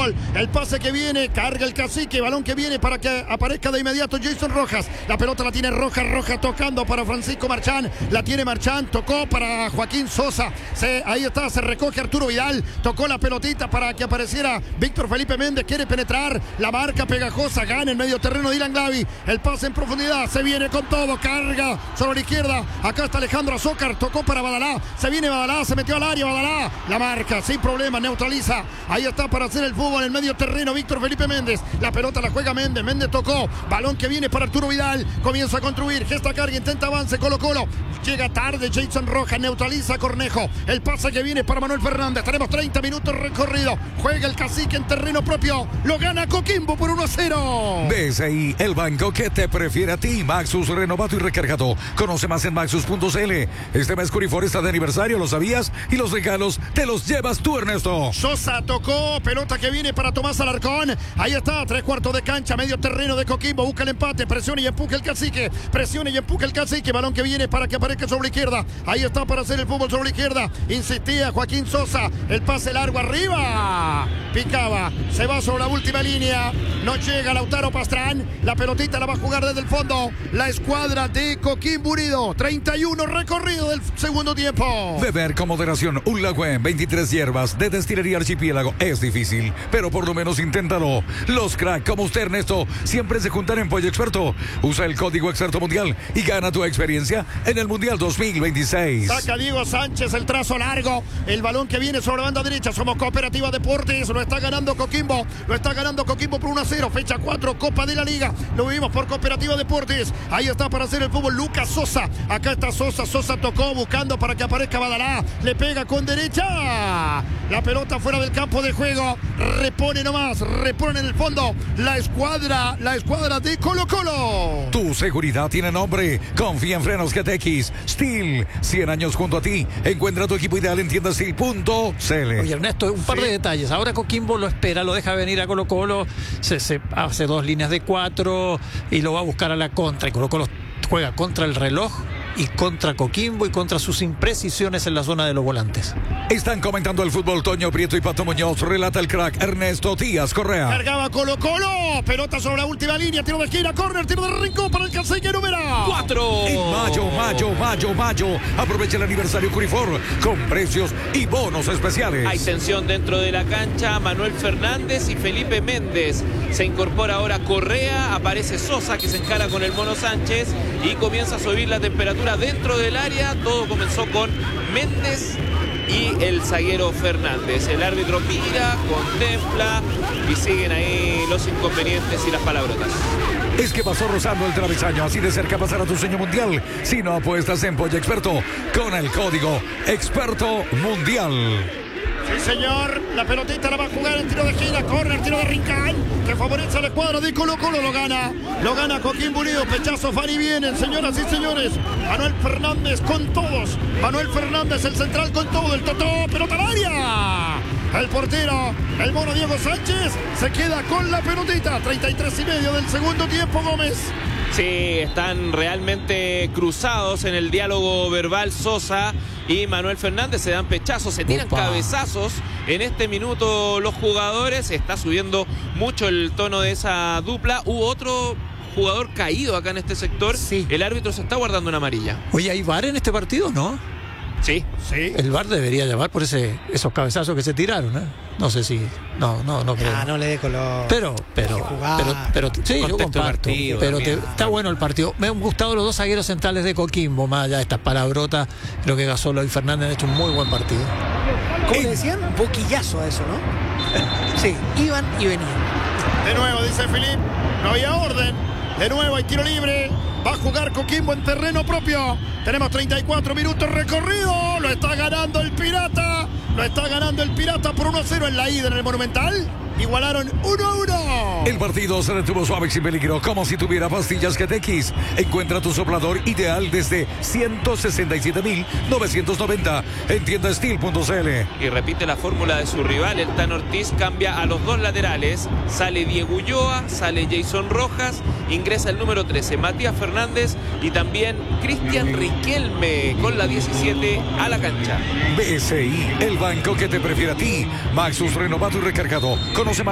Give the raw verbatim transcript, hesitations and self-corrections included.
fútbol. El pase que viene, carga el cacique, balón que viene para que aparezca de inmediato Jason Rojas. La pelota la tiene Rojas, Rojas tocando para Francisco Marchán. La tiene Marchán, tocó para Joaquín Sosa. Se, ahí está, se recoge Arturo Vidal. Tocó la pelotita para que apareciera Víctor Felipe Méndez. Quiere penetrar, la marca pegajosa, gana en medio terreno Dylan Glavi. El pase en profundidad, se viene con todo, carga sobre la izquierda. Acá está Alejandro Azócar, tocó para Badalá. Se viene Badalá, se metió al área Badalá. La marca, sin problema, neutraliza. Ahí está para hacer el fútbol en el medio terreno Víctor Felipe Méndez. La pelota la juega Méndez, Méndez tocó. Balón que viene para Arturo Vidal. Comienza a construir, gesta carga, intenta avance, Colo Colo. Llega tarde Jason Rojas, neutraliza a Cornejo. El pase que viene para Manuel Fernández. Tenemos treinta minutos recorrido. Juega el cacique en terreno propio. Lo gana Coquimbo por uno a cero. B C I, el banco que te prefiere a ti. Maxus renovado y recargado. Conoce más en maxus punto c l. Este mes Curifor está de aniversario, ¿lo sabías? Y los regalos te los llevas tú, Ernesto. Sosa tocó, pelota que viene para Tomás Alarcón. Ahí está, tres cuartos de cancha, medio terreno de Coquimbo. Busca el empate, presiona y empuja el cacique. Presiona y empuja el cacique. Balón que viene para que aparezca sobre la izquierda. Ahí está para hacer el fútbol sobre la izquierda. Insistía Joaquín Sosa. El pase largo arriba. Picaba, se va sobre la última línea. No llega Lautaro Pastrán. La pelotita la va a jugar desde el fondo la escuadra de Coquimbo Unido. treinta y uno recorrido del segundo tiempo. Beber con moderación. Un Lagüen, veintitrés hierbas de Destilería Archipiélago. Es difícil, pero por lo menos inténtalo. Los crack como usted, Ernesto, siempre se juntan en Pollo Experto. Usa el código Experto Mundial y gana tu experiencia en el Mundial dos mil veintiséis. Saca Diego Sánchez, el trazo largo. El balón que viene sobre la banda derecha. Somos Cooperativa Deportes. Lo está ganando Coquimbo. Lo está ganando Coquimbo por uno a cero. Fecha cuatro, Copa de la Liga. Lo vivimos por Cooperativa Deportes. Ahí está para hacer el fútbol Lucas Sosa. Acá está Sosa. Sosa tocó buscando para que aparezca Badalá. Le pega con derecha. La pelota fuera del campo de juego. Repone nomás. Repone en el fondo la escuadra. La escuadra de Colo Colo. Tu seguridad tiene nombre. Confía en Frenos G T X. Steel. cien años junto a ti. Encuentra tu equipo ideal en tienda steel punto c l. Oye, Ernesto, un par Sí. de detalles. Ahora Coquimbo lo espera, lo deja venir a Colo Colo. Se, se hace dos líneas de cuatro y lo va a buscar a la contra. Y Colo Colo juega contra el reloj y contra Coquimbo y contra sus imprecisiones en la zona de los volantes. Están comentando el fútbol Toño Prieto y Pato Muñoz. Relata el crack Ernesto Díaz Correa. Cargaba Colo Colo. Pelota sobre la última línea. Tiro de esquina. Córner. Tiro de rincón para el cacique número ¡Cuatro! En mayo, mayo, mayo, mayo. Aprovecha el aniversario Curifor con precios y bonos especiales. Hay tensión dentro de la cancha. Manuel Fernández y Felipe Méndez. Se incorpora ahora Correa. Aparece Sosa que se encara con el Mono Sánchez y comienza a subir la temperatura dentro del área. Todo comenzó con Méndez y el zaguero Fernández. El árbitro mira, contempla y siguen ahí los inconvenientes y las palabrotas. Es que pasó rozando el travesaño. Así de cerca pasará tu sueño mundial. Si no apuestas en Pollo Experto con el código Experto Mundial. Sí, señor. La pelotita la va a jugar en tiro de esquina. Corner, tiro de rincón. Que favorece a la escuadra de Colo Colo. Lo gana. Lo gana Coquimbo Unido. Pechazo, van y vienen, señoras y señores. Manuel Fernández con todos. Manuel Fernández, el central con todo. El totó. Pelota al área. El portero, el mono Diego Sánchez, se queda con la pelotita. treinta y tres y medio del segundo tiempo, Gómez. Sí, están realmente cruzados en el diálogo verbal Sosa y Manuel Fernández. Se dan pechazos, se tiran Opa. cabezazos. En este minuto los jugadores. Está subiendo mucho el tono de esa dupla. Hubo otro jugador caído acá en este sector. Sí. El árbitro se está guardando una amarilla. Oye, ¿hay V A R en este partido, no? Sí. Sí. El V A R debería llamar por ese, esos cabezazos que se tiraron, ¿eh? No sé si... No, no, no creo. Ah, no le dé color. Pero, pero, Hay que jugar. pero, pero, sí, yo Contexto de comparto. partido Pero también. te- está bueno el partido. Me han gustado los dos zagueros centrales de Coquimbo, más allá de estas palabrotas. Creo que Gasolo y Fernández han hecho un muy buen partido. ¿Cómo le decían? Boquillazo a eso, ¿no? Sí, iban y venían. De nuevo, dice Filip. No había orden. De nuevo hay tiro libre. Va a jugar Coquimbo en terreno propio. Tenemos treinta y cuatro minutos recorrido. Lo está ganando el Pirata. Lo está ganando el Pirata por uno a cero en la ida en el Monumental. Igualaron uno a uno. El partido se detuvo suave y sin peligro, como si tuviera pastillas G T X. Encuentra tu soplador ideal desde ciento sesenta y siete mil novecientos noventa en tienda steel punto c l. Y repite la fórmula de su rival. El Tan Ortiz cambia a los dos laterales. Sale Diego Ulloa, sale Jason Rojas. Ingresa el número trece, Matías Fernández. Y también Cristian Riquelme con la diecisiete a la cancha. B S I, el banco que te prefiere a ti. Maxus renovado y recargado. Conoce más.